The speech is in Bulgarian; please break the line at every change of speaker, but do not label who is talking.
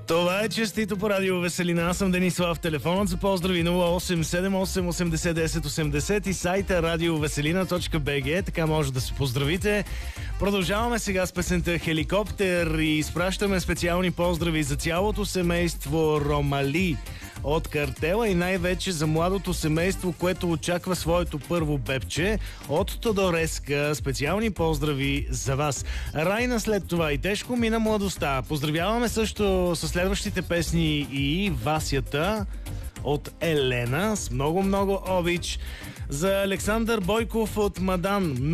Това е честито по радио Веселина. Аз съм Денислав. Телефонът за поздрави 0878 80 10 80 и сайта radioveselina.bg. Така може да се поздравите. Продължаваме сега с песента Хеликоптер и изпращаме специални поздрави за цялото семейство Ромали от Картела и най-вече за младото семейство, което очаква своето първо бебче от Тодореска. Специални поздрави за вас. Райна след това и тежко мина младостта. Поздравяваме също с следващите песни и Васята от Елена с много обич. За Александър Бойков от Мадан.